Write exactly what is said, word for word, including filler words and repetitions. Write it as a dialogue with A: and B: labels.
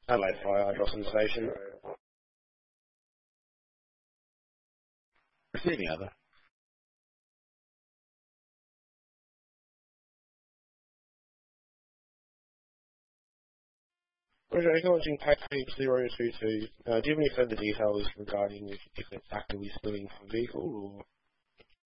A: Adelaide Fire, Dawson Station.
B: Receiving over.
A: Roger, acknowledging package zero two two. Uh, do you have any further details regarding if, if it's actively spilling from vehicle or